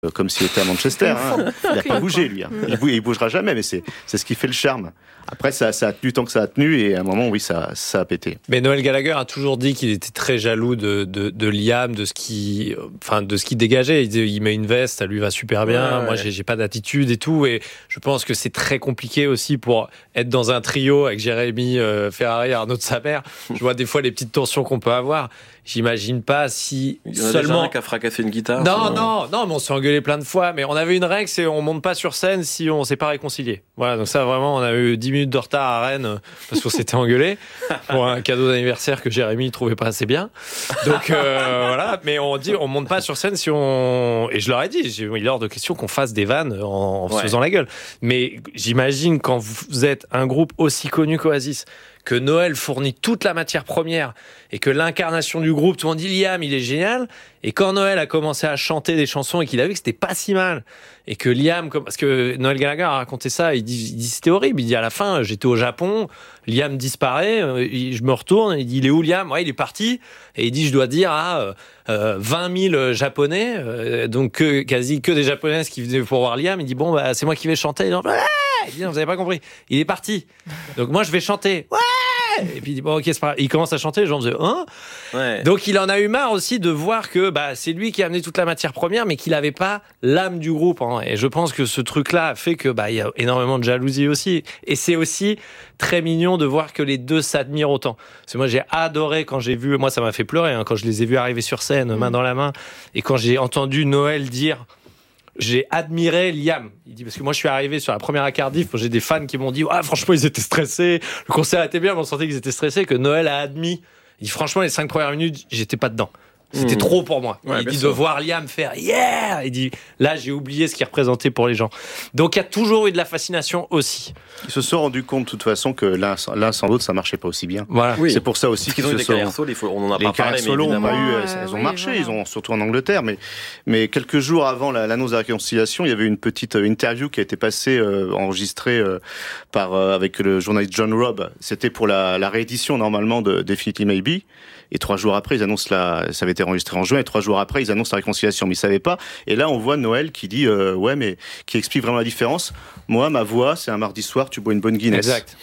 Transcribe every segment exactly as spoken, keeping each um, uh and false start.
comme s'il était à Manchester. Hein. Il n'a pas bougé, lui. Hein. Il, bou- il bougera jamais, mais c'est, c'est ce qui fait le charme. Après, ça, ça a tenu tant que ça a tenu, et à un moment, oui, ça, ça a pété. Mais Noel Gallagher a toujours dit qu'il était très jaloux de, de, de Liam, de ce qui, enfin, de ce qu'il dégageait. Il disait, il met une veste, ça lui va super bien. Ouais, Moi, ouais. J'ai, j'ai pas d'attitude et tout. Et je pense que c'est très compliqué aussi pour être dans un trio avec Jérémy euh, Ferrari, Arnaud de Saber. Je vois des fois les petites tensions qu'on peut avoir. J'imagine pas si il y en a seulement déjà un qui a fracassé une guitare. Non, sinon... non, non, mais on s'est engueulé plein de fois. Mais on avait une règle, c'est on monte pas sur scène si on s'est pas réconcilié. Voilà, donc ça vraiment, on a eu dix minutes de retard à Rennes parce qu'on s'était engueulé pour un cadeau d'anniversaire que Jérémy trouvait pas assez bien. Donc euh, voilà, mais on dit on monte pas sur scène si on. Et je leur ai dit, il est hors de question qu'on fasse des vannes en, en ouais. se faisant la gueule. Mais j'imagine quand vous êtes un groupe aussi connu qu'Oasis, que Noël fournit toute la matière première et que l'incarnation du groupe, tout le monde dit Liam, il est génial. Et quand Noël a commencé à chanter des chansons et qu'il a vu que c'était pas si mal, et que Liam, parce que Noel Gallagher a raconté ça, il dit, il dit c'était horrible. Il dit à la fin, j'étais au Japon, Liam disparaît, je me retourne, il dit il est où Liam ? Ouais, il est parti. Et il dit je dois dire à euh, vingt mille Japonais, euh, donc que, quasi que des Japonaises qui venaient pour voir Liam. Il dit bon bah c'est moi qui vais chanter. Il dit, ouais il dit non, vous avez pas compris. Il est parti. Donc moi je vais chanter. Ouais. Et puis il dit bon ok c'est pas grave. Il commence à chanter, les gens disaient hein. Ouais. Donc il en a eu marre aussi de voir que bah c'est lui qui a amené toute la matière première, mais qu'il avait pas l'âme du groupe. Hein. Et je pense que ce truc-là fait que bah il y a énormément de jalousie aussi. Et c'est aussi très mignon de voir que les deux s'admirent autant. Parce que moi j'ai adoré quand j'ai vu, moi ça m'a fait pleurer hein, quand je les ai vus arriver sur scène, mmh. main dans la main, et quand j'ai entendu Noël dire. J'ai admiré Liam. Il dit parce que moi je suis arrivé sur la première à Cardiff, j'ai des fans qui m'ont dit ah franchement ils étaient stressés, le concert était bien, mais on sentait qu'ils étaient stressés, que Noël a admis. Il dit franchement les cinq premières minutes j'étais pas dedans. C'était mmh. trop pour moi. Ouais, il dit de voir Liam faire yeah. Il dit là j'ai oublié ce qu'il représentait pour les gens. Donc il y a toujours eu de la fascination aussi. Ils se sont rendus compte de toute façon que l'un, l'un sans l'autre ça marchait pas aussi bien. Voilà. Oui. C'est pour ça aussi qu'ils ont se eu des sont. carrières solo, on en a les pas parlé, mais solo ont pas eu, euh, elles ont oui, marché. voilà. Ils ont surtout en Angleterre, mais mais quelques jours avant la, l'annonce de la réconciliation, il y avait une petite interview qui a été passée, euh, enregistrée euh, par euh, avec le journaliste John Robb. C'était pour la, la réédition normalement de Definitely Maybe. Et trois jours après, ils annoncent la, ça avait été enregistré en juin, et trois jours après, ils annoncent la réconciliation, mais ils savaient pas. Et là, on voit Noël qui dit, euh, ouais, mais, qui explique vraiment la différence. Moi, ma voix, c'est un mardi soir, tu bois une bonne Guinness. Exact.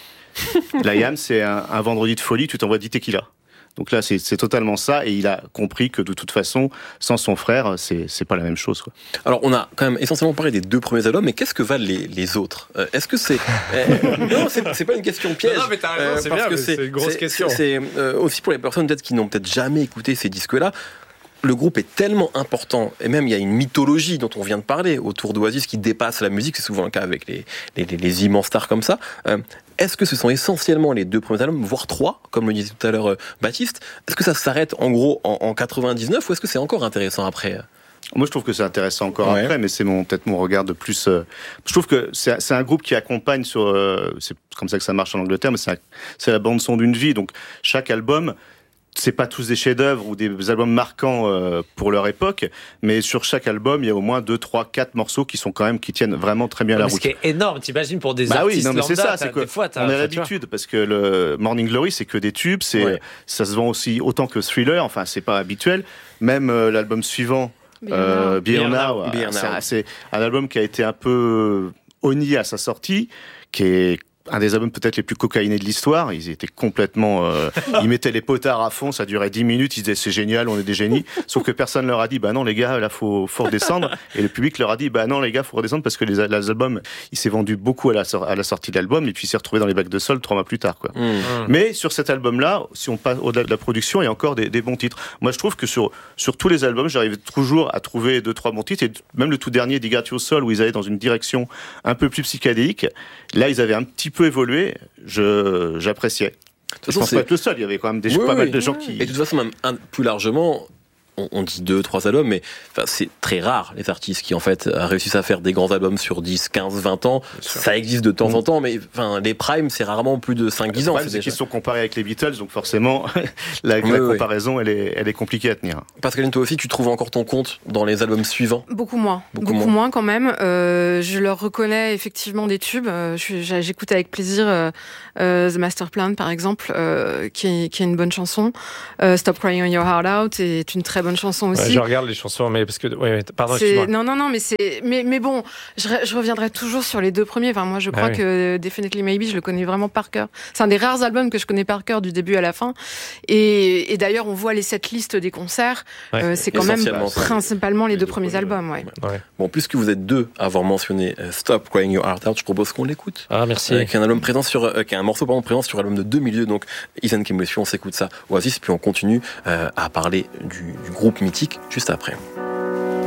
La Liam, c'est un, un vendredi de folie, tu t'envoies dix tequila. Donc là, c'est, c'est totalement ça, et il a compris que de toute façon, sans son frère, c'est, c'est pas la même chose, quoi. Alors, on a quand même essentiellement parlé des deux premiers albums, mais qu'est-ce que valent les, les autres ? euh, Est-ce que c'est... Euh, non, c'est, c'est pas une question piège. Non, non mais t'as raison, euh, c'est parce bien, que c'est, c'est une grosse c'est, question. C'est, c'est euh, aussi pour les personnes peut-être qui n'ont peut-être jamais écouté ces disques-là. Le groupe est tellement important, et même il y a une mythologie dont on vient de parler autour d'Oasis qui dépasse la musique, c'est souvent le cas avec les, les, les, les immenses stars comme ça. Euh, est-ce que ce sont essentiellement les deux premiers albums, voire trois, comme le disait tout à l'heure euh, Baptiste ? Est-ce que ça s'arrête en gros en, en quatre-vingt-dix-neuf, ou est-ce que c'est encore intéressant après ? Moi, je trouve que c'est intéressant encore ouais. après, mais c'est mon, peut-être mon regard de plus. Euh, je trouve que c'est, c'est un groupe qui accompagne sur. Euh, c'est comme ça que ça marche en Angleterre, mais c'est, un, c'est la bande son d'une vie. Donc chaque album. C'est pas tous des chefs-d'œuvre ou des albums marquants euh, pour leur époque, mais sur chaque album, il y a au moins deux, trois, quatre morceaux qui sont quand même qui tiennent vraiment très bien ouais, la route. Ce qui est énorme, t'imagines pour des bah artistes oui, non, mais lambda, c'est ça, c'est que fois, on a l'habitude parce que le Morning Glory c'est que des tubes, c'est ouais. ça se vend aussi autant que Thriller, enfin c'est pas habituel. Même euh, l'album suivant, euh, Be Here Now, c'est, c'est un album qui a été un peu honni à sa sortie, qui est un des albums peut-être les plus cocaïnés de l'histoire. Ils étaient complètement... Euh, ils mettaient les potards à fond, ça durait dix minutes, ils disaient c'est génial, on est des génies. Sauf que personne leur a dit, bah non les gars, là faut, faut redescendre. Et le public leur a dit, bah non les gars, faut redescendre parce que les, les albums, il s'est vendu beaucoup à la, à la sortie de l'album et puis il s'est retrouvé dans les bacs de solde trois mois plus tard, quoi. Mmh. Mais sur cet album-là, si on passe au-delà de la production, il y a encore des, des bons titres. Moi je trouve que sur, sur tous les albums, j'arrive toujours à trouver deux, trois bons titres. Et même le tout dernier, Dig Out Your Soul, où ils allaient dans une direction un peu plus psychédélique, là ils avaient un petit peu évolué. Je, j'appréciais. Je pense pas être le seul, il y avait quand même des, oui, pas oui. mal de gens qui... Et de toute façon, même un, plus largement, on, on dit deux, trois albums, mais enfin, c'est très rare, les artistes qui, en fait, réussissent à faire des grands albums sur dix, quinze, vingt ans. Ça existe de temps mmh. en temps, mais enfin, les primes, c'est rarement plus de cinq, dix ans. Le problème, c'est, c'est qu'ils sont comparés avec les Beatles, donc forcément, la, oui, la oui. comparaison, elle est, elle est compliquée à tenir. Pascaline, toi aussi, tu trouves encore ton compte dans les albums suivants ? Beaucoup moins. Beaucoup, Beaucoup moins. moins, quand même. Euh, je leur reconnais effectivement des tubes. Euh, je, j'écoute avec plaisir euh, euh, The Master Plan, par exemple, euh, qui, est, qui est une bonne chanson. Euh, Stop Crying Your Heart Out est une très bonne bonnes chansons aussi. Ouais, je regarde les chansons, mais parce que, ouais, pardon, c'est... excuse-moi. Non, non, non, mais c'est, mais, mais bon, je, je reviendrai toujours sur les deux premiers. Enfin, moi, je crois ah, oui. que Definitely Maybe, je le connais vraiment par cœur. C'est un des rares albums que je connais par cœur du début à la fin. Et, et d'ailleurs, on voit les setlistes des concerts. Ouais. Euh, c'est quand même principalement les, les deux, deux premiers albums, ouais. ouais. Bon, puisque vous êtes deux à avoir mentionné uh, Stop Crying Your Heart Out, je propose qu'on l'écoute. Ah, merci. Euh, qui est un album présent sur, euh, qui est un morceau pardon présent sur l'album de deux mille deux, donc Isn't Chemistry. On s'écoute ça. Oasis, puis on continue euh, à parler du, du groupe mythique juste après.